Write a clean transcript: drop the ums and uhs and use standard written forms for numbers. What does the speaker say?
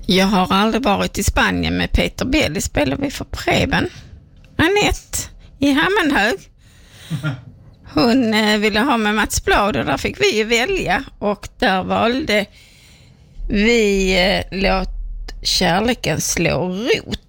Jag har aldrig varit i Spanien med Peter Belli. Spelar vi för Preben. Anette i Hammenhög. Hon ville ha med Mats Blad och där fick vi ju välja. Och där valde vi Låt kärleken slå rot.